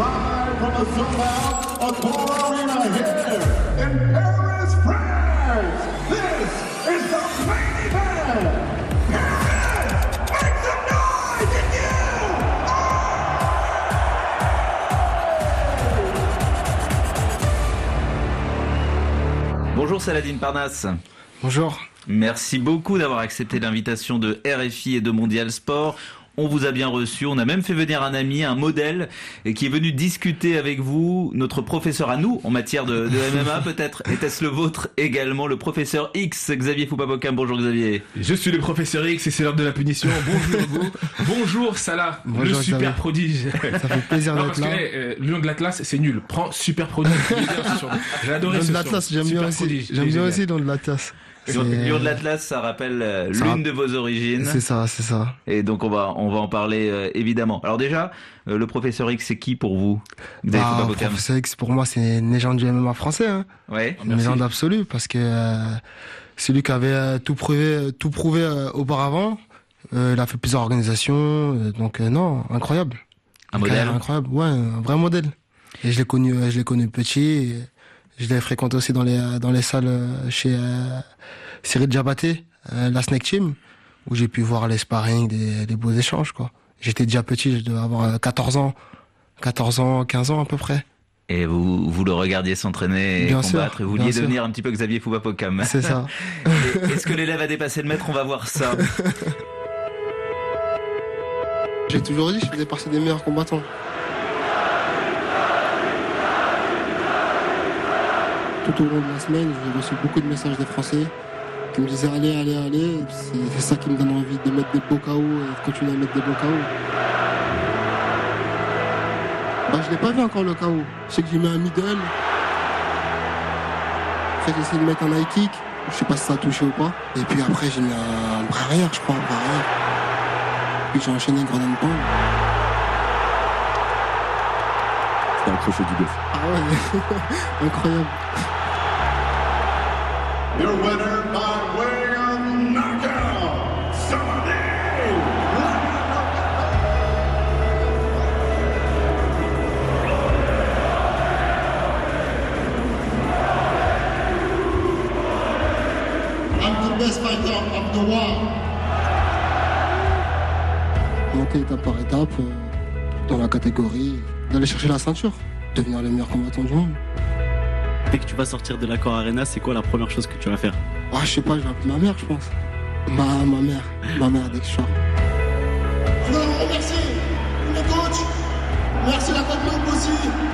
live from the sold-out Accor Arena here in Paris, France. This is the main event. Paris, make some noise if you are. Bonjour Saladin Parnasse. Bonjour. Merci beaucoup d'avoir accepté l'invitation de RFI et de Mondial Sport. On vous a bien reçu, on a même fait venir un ami, un modèle, qui est venu discuter avec vous, notre professeur à nous en matière de MMA, peut-être était-ce le vôtre également, le professeur X, Xavier Foupapokam. Bonjour Xavier. Je suis le professeur X et c'est l'heure de la punition. Bonjour Hugo. Bonjour Salah, bonjour, le super Xavier. Prodige. Ça fait plaisir d'être là. Le nom de l'Atlas, c'est nul. Prends super Prodige. J'ai adoré Le nom ce de l'Atlas, son. j'aime bien Super aussi. Prodige, J'aime bien génial. aussi le nom de l'Atlas. Lion de l'Atlas, ça rappelle l'une de vos origines. C'est ça. Et donc on va en parler évidemment. Alors déjà, le professeur X, c'est qui pour vous, Xavier Foupapokam? Professeur X, pour moi, c'est une légende du MMA français. Hein. Ouais. Une légende absolue, parce que c'est lui qui avait tout prouvé auparavant. Il a fait plusieurs organisations, donc non, incroyable. Un modèle. Incroyable, ouais, un vrai modèle. Et je l'ai connu petit. Et je l'ai fréquenté aussi dans les salles chez Cyril Diabaté, la Snake Team, où j'ai pu voir les sparring, des beaux échanges, quoi. J'étais déjà petit, je devais avoir 15 ans à peu près. Et vous le regardiez s'entraîner et Bien combattre, sûr, et vous vouliez bien sûr. devenir un petit peu Xavier Foupapokam. C'est ça. Est-ce que l'élève a dépassé le maître? On va voir ça. J'ai toujours dit que je faisais partie des meilleurs combattants. Tout au long de la semaine, j'ai reçu beaucoup de messages des Français qui me disaient allez. C'est ça qui me donne envie de mettre des beaux KO et de continuer à mettre des beaux KO. Je l'ai pas vu encore le KO. Je sais que j'ai mis un middle. Après j'ai essayé de mettre un high kick. Je sais pas si ça a touché ou pas. Et puis après j'ai mis un bras arrière, je crois, un bras arrière. Puis j'ai enchaîné une grenade pound. C'était un crochet du bœuf. Ah ouais, incroyable. Your winner by way of knockout, Saladin. I'm the best fighter of the world. Monter étape par étape dans la catégorie, d'aller chercher la ceinture, devenir le meilleur combattant du monde. Dès que tu vas sortir de l'Accor Arena, c'est quoi la première chose que tu vas faire? Je sais pas, je vais appeler ma mère, je pense. Ma mère dès que je sors. Je voudrais remercier le coach, merci la Guadeloupe aussi,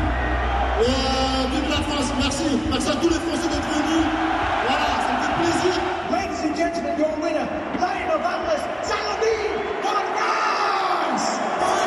et vive la France, merci à tous les Français d'être venus, voilà, ça me fait plaisir. Ladies and gentlemen, your winner, Lion of Atlas, Saladin Parnasse!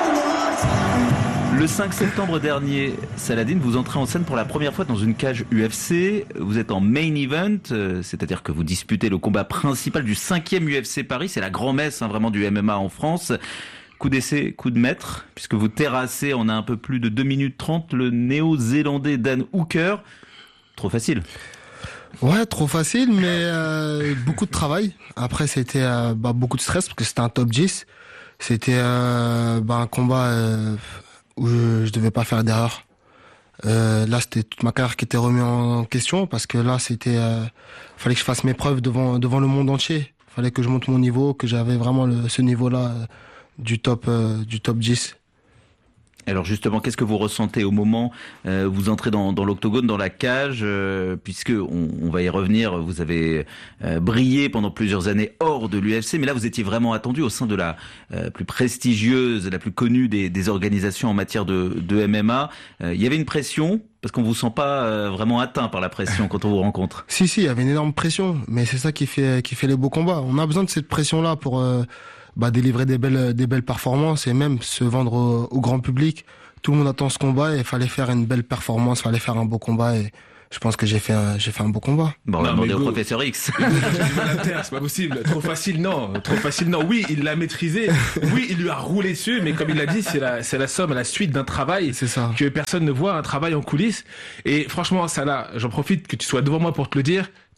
Le 5 septembre dernier, Saladin, vous entrez en scène pour la première fois dans une cage UFC. Vous êtes en main event, c'est-à-dire que vous disputez le combat principal du 5e UFC Paris. C'est la grand-messe vraiment du MMA en France. Coup d'essai, coup de maître, puisque vous terrassez en un peu plus de 2 minutes 30 le néo-zélandais Dan Hooker. Trop facile. Ouais, trop facile, mais beaucoup de travail. Après, c'était beaucoup de stress, parce que c'était un top 10. C'était un combat où je devais pas faire d'erreur. Là, c'était toute ma carrière qui était remise en question, parce que là, fallait que je fasse mes preuves devant le monde entier. Fallait que je monte mon niveau, que j'avais vraiment ce niveau-là du top 10. Alors justement, qu'est-ce que vous ressentez au moment vous entrez dans l'octogone, dans la cage, puisque on va y revenir, vous avez brillé pendant plusieurs années hors de l'UFC, mais là vous étiez vraiment attendu au sein de la plus prestigieuse, la plus connue des organisations en matière de MMA. Il y avait une pression, parce qu'on vous sent pas vraiment atteint par la pression quand on vous rencontre. Si, il y avait une énorme pression, mais c'est ça qui fait les beaux combats. On a besoin de cette pression-là pour délivrer des belles performances et même se vendre au grand public. Tout le monde attend ce combat et il fallait faire une belle performance, il fallait faire un beau combat et je pense que j'ai fait un beau combat. Bon, on va Non, demander mais au go. professeur X. C'est pas possible. Trop facile, non. Oui, il l'a maîtrisé. Oui, il lui a roulé dessus, mais comme il l'a dit, c'est la somme, la suite d'un travail C'est ça. que personne ne voit, un travail en coulisses. Et franchement, ça là, j'en profite que tu sois devant moi pour te le dire.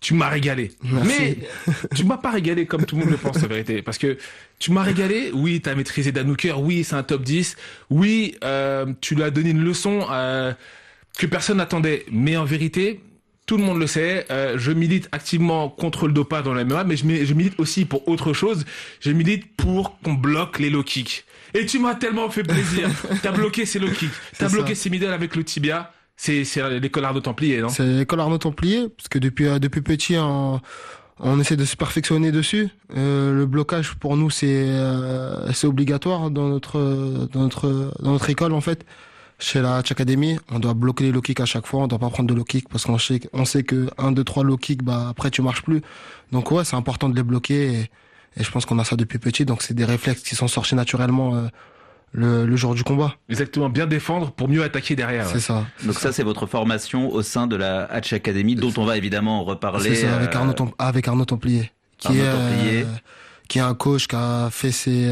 tu m'as régalé. Merci. Mais tu m'as pas régalé comme tout le monde le pense, en vérité. Parce que tu m'as régalé, oui, t'as maîtrisé Dan Hooker, oui, c'est un top 10, oui, tu lui as donné une leçon que personne n'attendait. Mais en vérité, tout le monde le sait, je milite activement contre le dopage dans le MMA, mais je milite aussi pour autre chose. Je milite pour qu'on bloque les low kicks. Et tu m'as tellement fait plaisir. T'as bloqué ces low kicks, t'as bloqué ces middle avec le tibia. C'est l'école Arnaud Templier, non? C'est l'école Arnaud Templier, parce que depuis petit, on essaie de se perfectionner dessus. Le blocage pour nous c'est obligatoire dans notre école en fait. Chez la Hatch Academy, on doit bloquer les low kicks à chaque fois, on doit pas prendre de low kicks parce qu'on sait que 1, 2, 3 low kicks, après tu marches plus. Donc ouais, c'est important de les bloquer et je pense qu'on a ça depuis petit, donc c'est des réflexes qui sont sortis naturellement le jour du combat. Exactement, bien défendre pour mieux attaquer derrière. C'est ça. Donc ça, c'est votre formation au sein de la Hatch Academy, dont on va évidemment reparler. C'est ça, avec Arnaud Templier. Qui est un coach qui a fait ses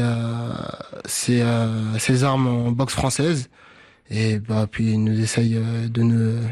armes en boxe française. Et puis il nous essaye de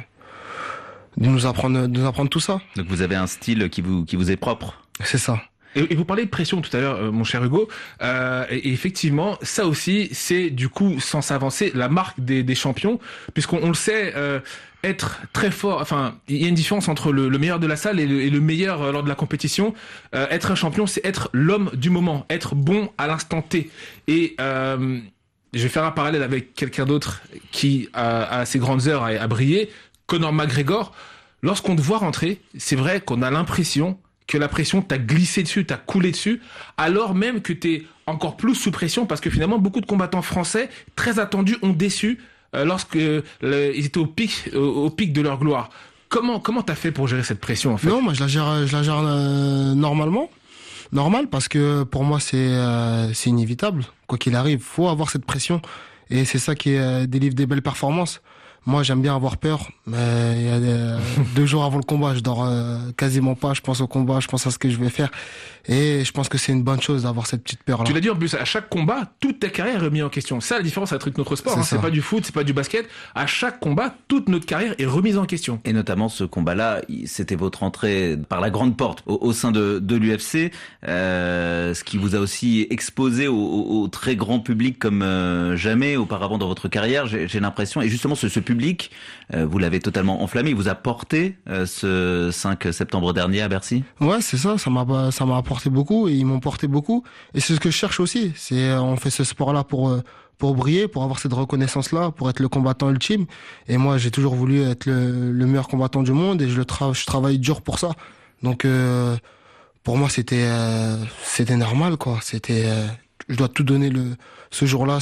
nous apprendre tout ça. Donc vous avez un style qui vous est propre. C'est ça. Et vous parlez de pression tout à l'heure, mon cher Hugo. Et effectivement, ça aussi, c'est du coup, sans s'avancer, la marque des champions, puisqu'on le sait, être très fort. Enfin, il y a une différence entre le meilleur de la salle et le meilleur lors de la compétition. Être un champion, c'est être l'homme du moment, être bon à l'instant T. Et je vais faire un parallèle avec quelqu'un d'autre qui a ses grandes heures à briller, Conor McGregor. Lorsqu'on te voit rentrer, c'est vrai qu'on a l'impression que la pression t'a glissé dessus, t'a coulé dessus, alors même que t'es encore plus sous pression parce que finalement beaucoup de combattants français très attendus ont déçu lorsque ils étaient au pic de leur gloire. Comment t'as fait pour gérer cette pression en fait? Non, moi je la gère normalement. Normal parce que pour moi c'est inévitable. Quoi qu'il arrive, faut avoir cette pression et c'est ça qui délivre des belles performances. Moi, j'aime bien avoir peur, mais il y a 2 jours avant le combat, je dors quasiment pas. Je pense au combat, je pense à ce que je vais faire, et je pense que c'est une bonne chose d'avoir cette petite peur-là. Tu l'as dit en plus, à chaque combat, toute ta carrière est remise en question. Ça, la différence avec notre sport, c'est pas du foot, c'est pas du basket. À chaque combat, toute notre carrière est remise en question. Et notamment ce combat-là, c'était votre entrée par la grande porte au sein de l'UFC, ce qui vous a aussi exposé au très grand public comme jamais auparavant dans votre carrière. J'ai l'impression, et justement ce public, vous l'avez totalement enflammé. Il vous a porté ce 5 septembre dernier à Bercy. Ouais, c'est ça. Ça m'a apporté beaucoup et ils m'ont porté beaucoup. Et c'est ce que je cherche aussi. On fait ce sport-là pour briller, pour avoir cette reconnaissance-là, pour être le combattant ultime. Et moi, j'ai toujours voulu être le meilleur combattant du monde et je travaille dur pour ça. Donc, pour moi, c'était normal, quoi. Je dois tout donner ce jour-là.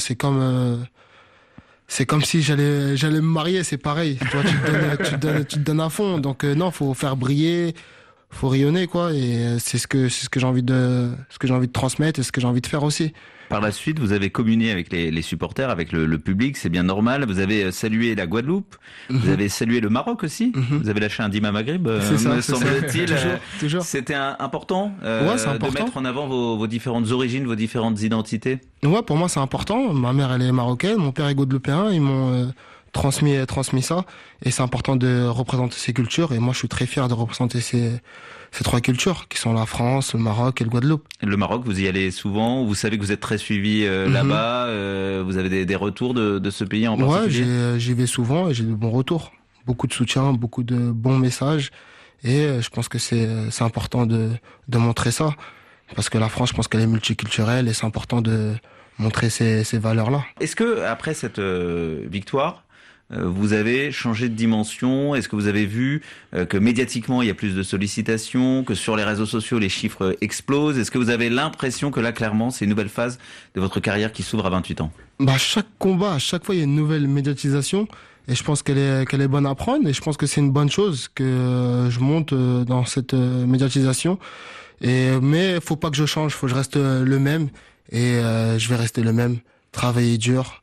C'est comme si j'allais me marier, c'est pareil. Toi, tu te donnes à fond. Donc non, faut faire briller, faut rayonner, quoi. Et c'est ce que j'ai envie de transmettre et ce que j'ai envie de faire aussi. Par la suite, vous avez communié avec les supporters, avec le public, c'est bien normal. Vous avez salué la Guadeloupe, vous avez salué le Maroc aussi. Vous avez lâché un Dima Maghreb, me semble-t-il. Toujours. C'était important, ouais, c'est important de mettre en avant vos différentes origines, vos différentes identités. Ouais, pour moi c'est important. Ma mère elle est marocaine, mon père est guadeloupéen, ils m'ont transmis ça et c'est important de représenter ces cultures et moi je suis très fier de représenter ces 3 cultures qui sont la France, le Maroc et le Guadeloupe. Le Maroc, vous y allez souvent, vous savez que vous êtes très suivi là-bas, vous avez des retours de ce pays en particulier? Ouais, j'y vais souvent et j'ai de bons retours. Beaucoup de soutien, beaucoup de bons messages et je pense que c'est important de montrer ça parce que la France, je pense qu'elle est multiculturelle et c'est important de montrer ces valeurs-là. Est-ce que après cette victoire, vous avez changé de dimension? Est-ce que vous avez vu que médiatiquement il y a plus de sollicitations, que sur les réseaux sociaux les chiffres explosent? Est-ce que vous avez l'impression que là clairement c'est une nouvelle phase de votre carrière qui s'ouvre à 28 ans? Chaque combat, à chaque fois il y a une nouvelle médiatisation et je pense qu'elle est bonne à prendre et je pense que c'est une bonne chose que je monte dans cette médiatisation. Mais faut pas que je change, faut que je reste le même et je vais rester le même, travailler dur.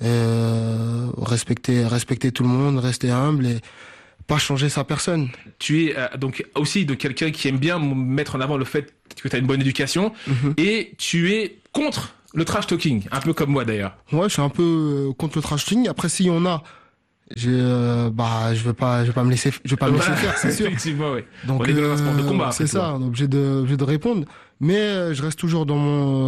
Respecter tout le monde, rester humble et pas changer sa personne. Tu es donc aussi de quelqu'un qui aime bien mettre en avant le fait que tu as une bonne éducation et tu es contre le trash talking, un peu comme moi d'ailleurs. Ouais, je suis un peu contre le trash talking. Après, s'il y en a je vais pas me laisser faire, c'est sûr. Effectivement, oui. Donc on est dans un sport de combat. c'est ça, on est obligé de répondre. Mais je reste toujours dans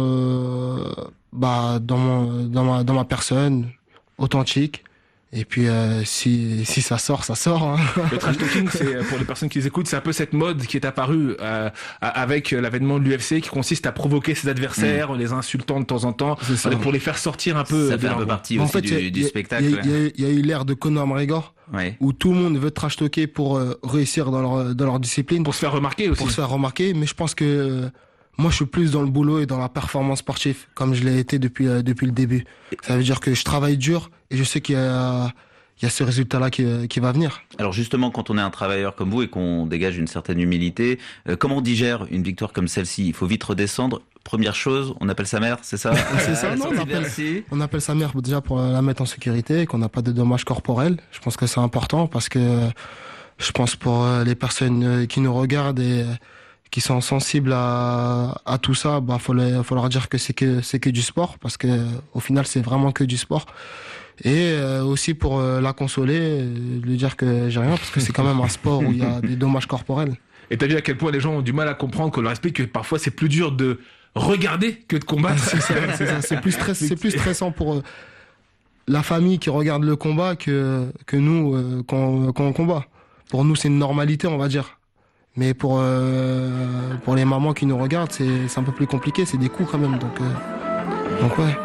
dans ma personne, authentique. Et puis si ça sort, ça sort. Hein. Le trash talking, c'est pour les personnes qui les écoutent, c'est un peu cette mode qui est apparue avec l'avènement de l'UFC, qui consiste à provoquer ses adversaires en les insultant de temps en temps, pour les faire sortir un peu. Ça fait un peu partie aussi du spectacle. Il y a eu l'ère de Conor McGregor, où tout le monde veut trash talker pour réussir dans leur discipline, pour se faire remarquer aussi. Pour se faire remarquer, mais je pense que moi, je suis plus dans le boulot et dans la performance sportive, comme je l'ai été depuis le début. Ça veut dire que je travaille dur et je sais qu'il y a ce résultat-là qui va venir. Alors justement, quand on est un travailleur comme vous et qu'on dégage une certaine humilité, comment on digère une victoire comme celle-ci? Il faut vite redescendre. Première chose, on appelle sa mère, c'est ça? C'est ça, non, on appelle sa mère déjà pour la mettre en sécurité et qu'on n'a pas de dommages corporels. Je pense que c'est important parce que je pense pour les personnes qui nous regardent et qui sont sensibles à tout ça, faut leur dire que c'est que du sport, parce que au final c'est vraiment que du sport. Et aussi pour la consoler, lui dire que j'ai rien, parce que c'est quand même un sport où il y a des dommages corporels. Et t'as vu à quel point les gens ont du mal à comprendre, qu'on leur explique que parfois c'est plus dur de regarder que de combattre. C'est ça. C'est plus stressant pour la famille qui regarde le combat que nous quand on combat. Pour nous c'est une normalité, on va dire. Mais pour les mamans qui nous regardent, c'est un peu plus compliqué, c'est des coups quand même, donc ouais.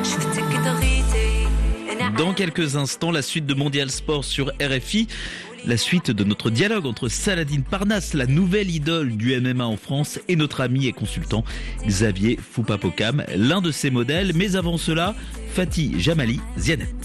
Dans quelques instants, la suite de Mondial Sport sur RFI, la suite de notre dialogue entre Saladin Parnasse, la nouvelle idole du MMA en France, et notre ami et consultant Xavier Foupapokam, l'un de ses modèles. Mais avant cela, Fatih Jamali Zianet.